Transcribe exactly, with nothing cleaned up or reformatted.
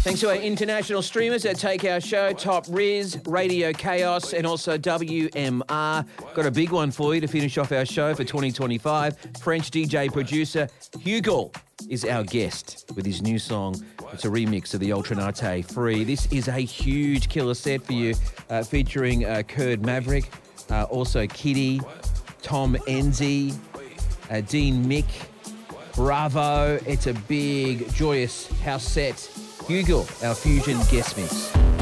Thanks to our international streamers that take our show, Top Riz, Radio Chaos, and also W M R. Got a big one for you to finish off our show for twenty twenty-five. French D J producer Hugo is our guest with his new song. It's a remix of the Ultranate Free. This is a huge killer set for you, uh, featuring uh, Kurd Maverick, uh, also Kitty, Tom Enzi, uh, Dean Mick, Bravo. It's a big, joyous house set. Hugo, our fusion guest mix.